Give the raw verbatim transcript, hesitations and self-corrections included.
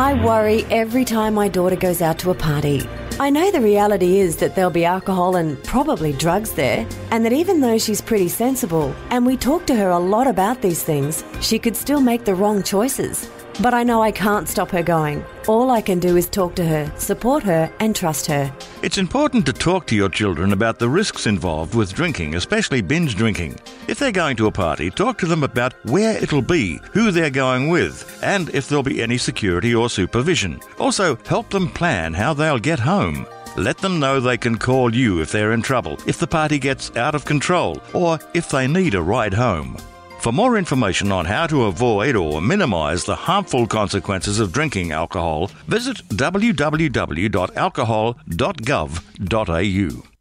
I worry every time my daughter goes out to a party. I know the reality is that there'll be alcohol and probably drugs there, and that even though she's pretty sensible and we talk to her a lot about these things, she could still make the wrong choices. But I know I can't stop her going. All I can do is talk to her, support her, and trust her. It's important to talk to your children about the risks involved with drinking, especially binge drinking. If they're going to a party, talk to them about where it'll be, who they're going with, and if there'll be any security or supervision. Also, help them plan how they'll get home. Let them know they can call you if they're in trouble, if the party gets out of control, or if they need a ride home. For more information on how to avoid or minimise the harmful consequences of drinking alcohol, visit w w w dot alcohol dot gov dot a u.